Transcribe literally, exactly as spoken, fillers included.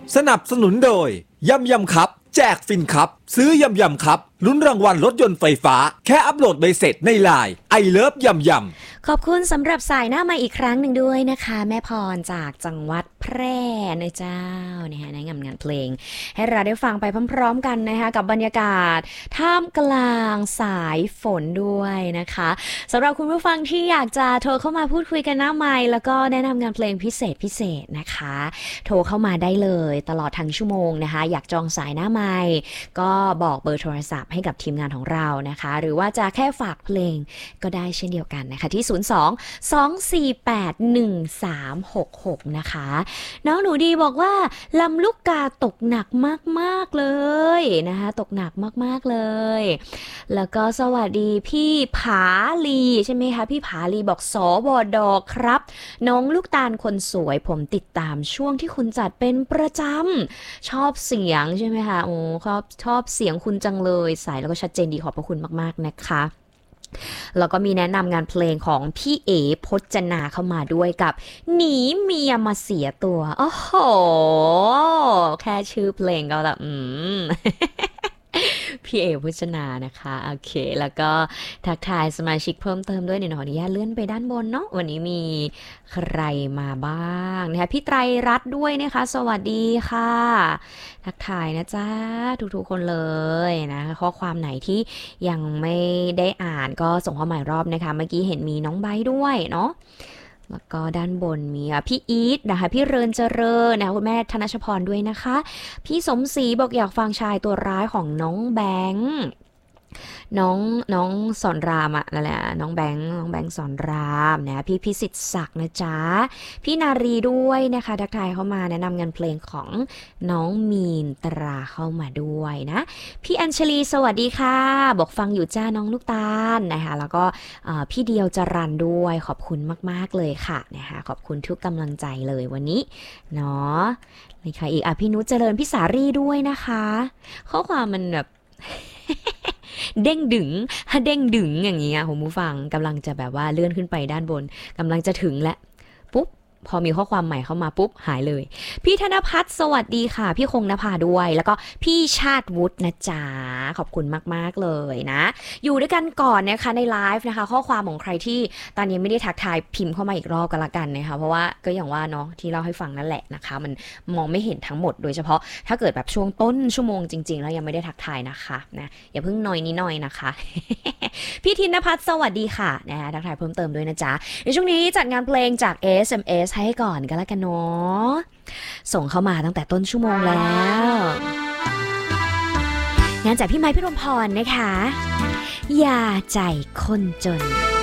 สนับสนุนโดยยำยำครับแจกฟินครับซื้อยำยำครับลุ้นรางวัลรถยนต์ไฟฟ้าแค่อัปโหลดใบเสร็จในไลน์ไอเลิฟยำยำขอบคุณสำหรับสายหน้ามาอีกครั้งหนึ่งด้วยนะคะแม่พรจากจังหวัดแพร่นะเจ้านะคะในงานงานเพลงให้เราได้ฟังไปพร้อมๆกันนะคะกับบรรยากาศท่ามกลางสายฝนด้วยนะคะสำหรับคุณผู้ฟังที่อยากจะโทรเข้ามาพูดคุยกันหน้าไมค์แล้วก็แนะนำงานเพลงพิเศษพิเศษนะคะโทรเข้ามาได้เลยตลอดทั้งชั่วโมงนะคะอยากจองสายหน้าไมค์ก็บอกเบอร์โทรศัพท์ให้กับทีมงานของเรานะคะหรือว่าจะแค่ฝากเพลงก็ได้เช่นเดียวกันนะคะที่ศูนย์ สอง สอง สี่ แปด หนึ่ง สาม หก หกนะคะน้องหนูดีบอกว่าลำลูกกาตกหนักมากๆเลยนะคะตกหนักมากๆเลยแล้วก็สวัสดีพี่ผาลีใช่ไหมคะพี่ผาลีบอกสวดครับน้องลูกตาลคนสวยผมติดตามช่วงที่คุณจัดเป็นประจำชอบเสียงใช่ไหมคะโอ้ชอบชอบเสียงคุณจังเลยใสแล้วก็ชัดเจนดีขอบพระคุณมากๆนะคะแล้วก็มีแนะนำงานเพลงของพี่เอ๋พจนาเข้ามาด้วยกับหนีเมียมาเสียตัวโอ้โหแค่ชื่อเพลงก็แบบอืม พี่เอ๋พจนานะคะโอเคแล้วก็ทักทายสมาชิกเพิ่มเติมด้วยเนี่ยขออนุญาตเลื่อนไปด้านบนเนาะวันนี้มีใครมาบ้างนะคะพี่ไตรรัตน์ด้วยนะคะสวัสดีค่ะทักทายนะจ๊ะทุกๆคนเลยนะข้อความไหนที่ยังไม่ได้อ่านก็ส่งเข้ามาอีกรอบนะคะเมื่อกี้เห็นมีน้องไบร์ทด้วยเนาะแล้วก็ด้านบนมีพี่อีทนะคะพี่เริญเจริญนะคะคุณแม่ธนชพรด้วยนะคะพี่สมศรีบอกอยากฟังชายตัวร้ายของน้องแบงค์น้องน้องสอนรามอะนั่นแหละน้องแบงค์น้องแบงค์สอนรามนะพี่พิสิทธิ์ศักดิ์นะจ๊ะพี่นารีด้วยนะคะทักทายเข้ามาแนะนำงานเพลงของน้องมีนตราเข้ามาด้วยนะพี่อัญชลีสวัสดีค่ะบอกฟังอยู่จ้าน้องลูกตาลนะคะแล้วก็พี่เดียวจรันด้วยขอบคุณมากๆเลยค่ะนะคะขอบคุณทุกกำลังใจเลยวันนี้เนาะนี่ค่ะอีกอ่ะพี่นุชเจริญพี่สารีด้วยนะคะข้อความมันแบบ เด้งดึงเด้งดึงอย่างเงี้ยผมผู้ฟังกำลังจะแบบว่าเลื่อนขึ้นไปด้านบนกำลังจะถึงแล้วปุ๊บพอมีข้อความใหม่เข้ามาปุ๊บหายเลยพี่ธนภัทรสวัสดีค่ะพี่คงนภาด้วยแล้วก็พี่ชาติวุฒินะจ๊ะขอบคุณมากๆเลยนะอยู่ด้วยกันก่อนนะคะในไลฟ์นะคะข้อความของใครที่ตอนนี้ไม่ได้ทักทายพิมพ์เข้ามาอีกรอบกันละกันนะคะเพราะว่าก็อย่างว่าเนาะที่เล่าให้ฟังนั่นแหละนะคะมันมองไม่เห็นทั้งหมดโดยเฉพาะถ้าเกิดแบบช่วงต้นชั่วโมงจริงๆแล้วยังไม่ได้ทักทายนะคะนะอย่าเพิ่งนอยนิดหน่อยนะคะ พี่ธินภัทรสวัสดีค่ะนะคะทักทายเพิ่มเติมด้วยนะจ๊ะในช่วงนี้จัดงานเพลงจาก เอส เอ็ม เอส ให้ก่อนกันละกันเนาะส่งเข้ามาตั้งแต่ต้นชั่วโมงแล้วงานจากพี่ไม้พี่รมพรนะคะยาใจคนจน